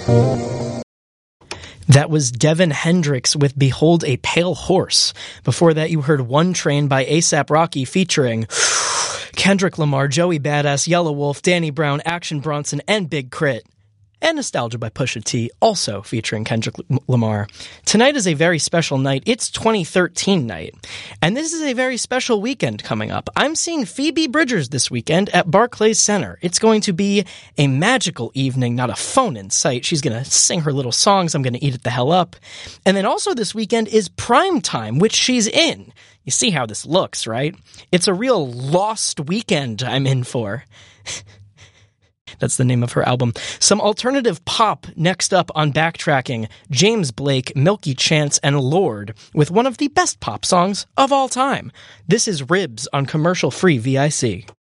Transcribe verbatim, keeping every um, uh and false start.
That was Devin Hendricks with Behold a Pale Horse. Before that, you heard One Train by A$AP Rocky featuring Kendrick Lamar, Joey Badass, Yellow Wolf, Danny Brown, Action Bronson, and Big Crit. And Nostalgia by Pusha T, also featuring Kendrick Lamar. Tonight is a very special night. It's twenty thirteen night. And this is a very special weekend coming up. I'm seeing Phoebe Bridgers this weekend at Barclays Center. It's going to be a magical evening, not a phone in sight. She's going to sing her little songs. I'm going to eat it the hell up. And then also this weekend is Prime Time, which she's in. You see how this looks, right? It's a real lost weekend I'm in for. That's the name of her album. Some alternative pop next up on Backtracking. James Blake, Milky Chance, and Lorde with one of the best pop songs of all time. This is Ribs on commercial-free V I C.